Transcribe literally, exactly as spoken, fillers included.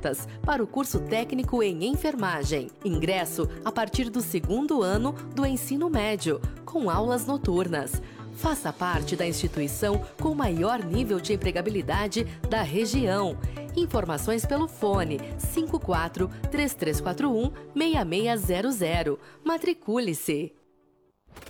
para o curso técnico em enfermagem. Ingresso a partir do segundo ano do ensino médio, com aulas noturnas. Faça parte da instituição com maior nível de empregabilidade da região. Informações pelo fone cinco quatro, três três quatro um, seis seis zero zero. Matricule-se!